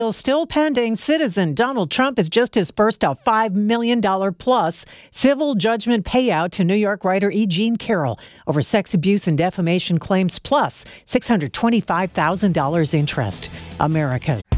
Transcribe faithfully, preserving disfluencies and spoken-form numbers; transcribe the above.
Still pending, citizen Donald Trump has just disbursed a five million dollars plus civil judgment payout to New York writer E. Jean Carroll over sex abuse and defamation claims, plus six hundred twenty-five thousand dollars interest. America.